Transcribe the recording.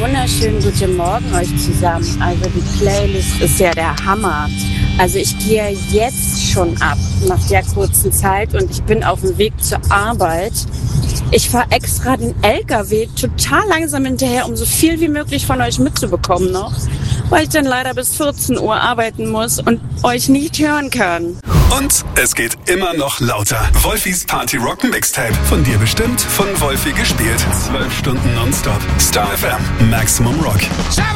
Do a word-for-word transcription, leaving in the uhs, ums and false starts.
wunderschönen guten Morgen euch zusammen. Also die Playlist ist ja der Hammer. Also ich gehe jetzt schon ab nach der kurzen Zeit und ich bin auf dem Weg zur Arbeit. Ich fahre extra den L K W total langsam hinterher, um so viel wie möglich von euch mitzubekommen noch, weil ich dann leider bis vierzehn Uhr arbeiten muss und euch nicht hören kann. Und es geht immer noch lauter. Wolfis Party Rock Mixtape. Von dir bestimmt, von Wolfi gespielt. Zwölf Stunden nonstop. Star F M. Maximum Rock.